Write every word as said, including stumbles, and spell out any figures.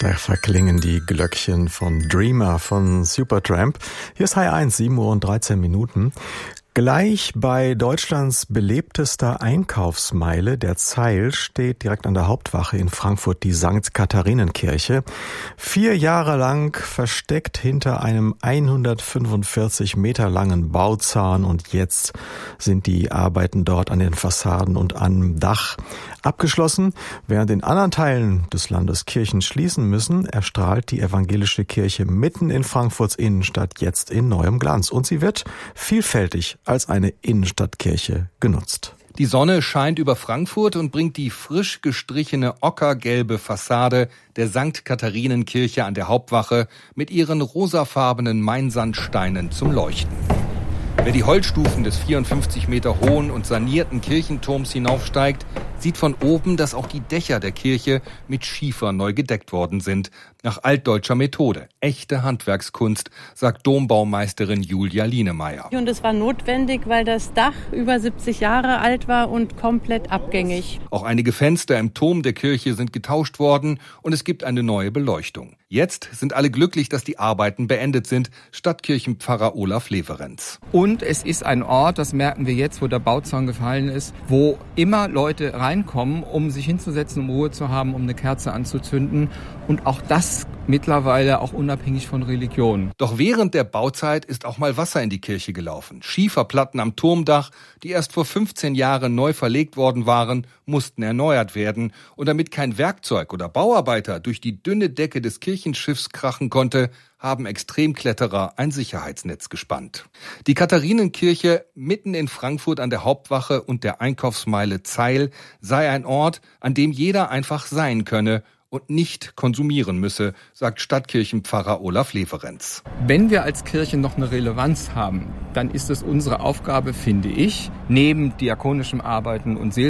Da verklingen die Glöckchen von Dreamer von Supertramp. Hier ist H eins, sieben Uhr und dreizehn Minuten. Gleich bei Deutschlands belebtester Einkaufsmeile, der Zeil, steht direkt an der Hauptwache in Frankfurt die Sankt Katharinenkirche. Vier Jahre lang versteckt hinter einem hundertfünfundvierzig Meter langen Bauzahn, und jetzt sind die Arbeiten dort an den Fassaden und am Dach abgeschlossen. Während in anderen Teilen des Landes Kirchen schließen müssen, erstrahlt die evangelische Kirche mitten in Frankfurts Innenstadt jetzt in neuem Glanz. Und sie wird vielfältig als eine Innenstadtkirche genutzt. Die Sonne scheint über Frankfurt und bringt die frisch gestrichene ockergelbe Fassade der Sankt Katharinenkirche an der Hauptwache mit ihren rosafarbenen Mainsandsteinen zum Leuchten. Wer die Holzstufen des vierundfünfzig Meter hohen und sanierten Kirchenturms hinaufsteigt, sieht von oben, dass auch die Dächer der Kirche mit Schiefer neu gedeckt worden sind. Nach altdeutscher Methode. Echte Handwerkskunst, sagt Dombaumeisterin Julia Lienemeyer. Und es war notwendig, weil das Dach über siebzig Jahre alt war und komplett abgängig. Auch einige Fenster im Turm der Kirche sind getauscht worden und es gibt eine neue Beleuchtung. Jetzt sind alle glücklich, dass die Arbeiten beendet sind, Stadtkirchenpfarrer Olaf Leverenz. Und es ist ein Ort, das merken wir jetzt, wo der Bauzaun gefallen ist, wo immer Leute reinkommen, um sich hinzusetzen, um Ruhe zu haben, um eine Kerze anzuzünden. Und auch das mittlerweile auch unabhängig von Religion. Doch während der Bauzeit ist auch mal Wasser in die Kirche gelaufen. Schieferplatten am Turmdach, die erst vor fünfzehn Jahren neu verlegt worden waren, mussten erneuert werden. Und damit kein Werkzeug oder Bauarbeiter durch die dünne Decke des Kirchenschiffs krachen konnte, haben Extremkletterer ein Sicherheitsnetz gespannt. Die Katharinenkirche mitten in Frankfurt an der Hauptwache und der Einkaufsmeile Zeil sei ein Ort, an dem jeder einfach sein könne und nicht konsumieren müsse, sagt Stadtkirchenpfarrer Olaf Leverenz. Wenn wir als Kirche noch eine Relevanz haben, dann ist es unsere Aufgabe, finde ich, neben diakonischem Arbeiten und